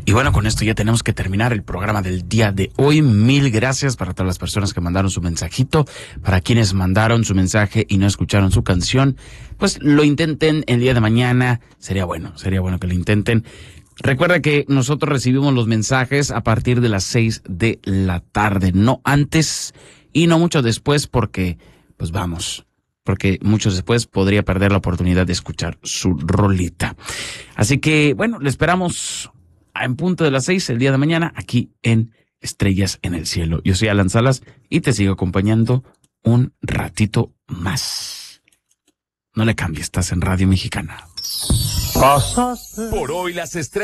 Y bueno, con esto ya tenemos que terminar el programa del día de hoy. Mil gracias para todas las personas que mandaron su mensajito. Para quienes mandaron su mensaje y no escucharon su canción, pues lo intenten el día de mañana. Sería bueno que lo intenten. Recuerda que nosotros recibimos los mensajes a partir de las 6 de la tarde, no antes y no mucho después, porque mucho después podría perder la oportunidad de escuchar su rolita. Así que, bueno, le esperamos en punto de las 6 el día de mañana aquí en Estrellas en el Cielo. Yo soy Alan Salas y te sigo acompañando un ratito más. No le cambies, estás en Radio Mexicana. Por hoy las estrellas.